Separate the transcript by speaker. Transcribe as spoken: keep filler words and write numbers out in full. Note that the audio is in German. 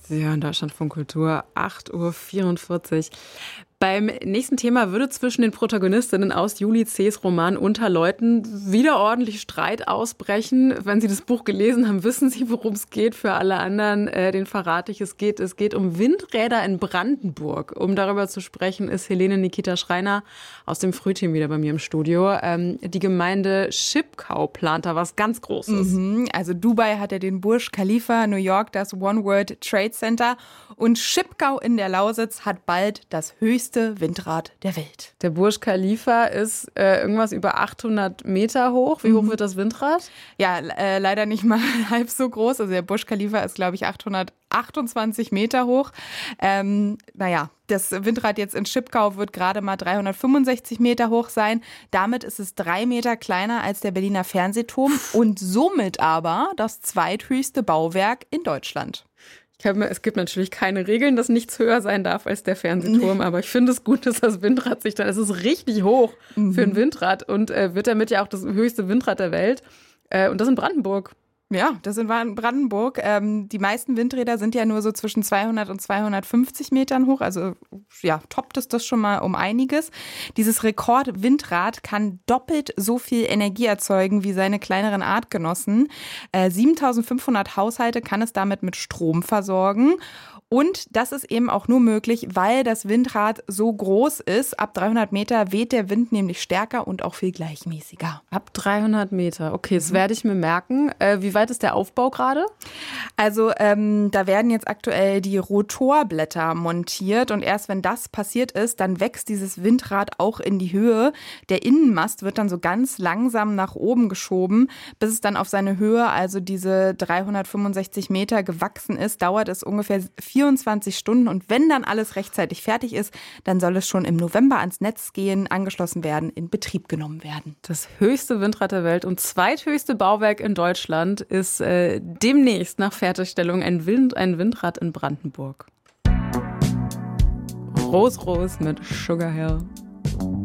Speaker 1: Sie hören Deutschlandfunk Kultur, acht Uhr vierundvierzig. Beim nächsten Thema würde zwischen den Protagonistinnen aus Juli C.'s Roman Unter Leuten wieder ordentlich Streit ausbrechen. Wenn Sie das Buch gelesen haben, wissen Sie, worum es geht. Für alle anderen, äh, den verrate ich, es geht, es geht um Windräder in Brandenburg. Um darüber zu sprechen, ist Helene Nikita Schreiner aus dem Frühteam wieder bei mir im Studio. Ähm, die Gemeinde Schipkau plant da was ganz Großes.
Speaker 2: Mhm, also Dubai hat ja den Burj Khalifa, New York das One World Trade Center und Schipkau in der Lausitz hat bald das höchste Windrad der Welt.
Speaker 1: Der Burj Khalifa ist äh, irgendwas über achthundert Meter hoch. Wie hoch
Speaker 2: Mhm.
Speaker 1: wird das Windrad?
Speaker 2: Ja, äh, leider nicht mal halb so groß. Also der Burj Khalifa ist, glaube ich, achthundertachtundzwanzig Meter hoch. Ähm, naja, das Windrad jetzt in Schipkau wird gerade mal dreihundertfünfundsechzig Meter hoch sein. Damit ist es drei Meter kleiner als der Berliner Fernsehturm und somit aber das zweithöchste Bauwerk in Deutschland.
Speaker 1: Ich habe, es gibt natürlich keine Regeln, dass nichts höher sein darf als der Fernsehturm, aber ich finde es gut, dass das Windrad sich dann, es ist richtig hoch
Speaker 2: Mhm.
Speaker 1: für ein Windrad und äh, wird damit ja auch das höchste Windrad der Welt. Äh, und das in Brandenburg.
Speaker 2: Ja, das in Brandenburg. Ähm, die meisten Windräder sind ja nur so zwischen zweihundert und zweihundertfünfzig Metern hoch. Also ja, toppt es das schon mal um einiges. Dieses Rekordwindrad kann doppelt so viel Energie erzeugen wie seine kleineren Artgenossen. Äh, siebentausendfünfhundert Haushalte kann es damit mit Strom versorgen. Und das ist eben auch nur möglich, weil das Windrad so groß ist. Ab dreihundert Meter weht der Wind nämlich stärker und auch viel gleichmäßiger.
Speaker 1: Ab dreihundert Meter. Okay, das werde ich mir merken. Äh, wie weit ist der Aufbau gerade?
Speaker 2: Also ähm, da werden jetzt aktuell die Rotorblätter montiert und erst wenn das passiert ist, dann wächst dieses Windrad auch in die Höhe. Der Innenmast wird dann so ganz langsam nach oben geschoben, bis es dann auf seine Höhe, also diese dreihundertfünfundsechzig Meter gewachsen ist, dauert es ungefähr vierundzwanzig Stunden und wenn dann alles rechtzeitig fertig ist, dann soll es schon im November ans Netz gehen, angeschlossen werden, in Betrieb genommen werden.
Speaker 1: Das höchste Windrad der Welt und zweithöchste Bauwerk in Deutschland ist äh, demnächst nach Fertigstellung ein, Wind, ein Windrad in Brandenburg. Rose Rose mit Sugar Hill.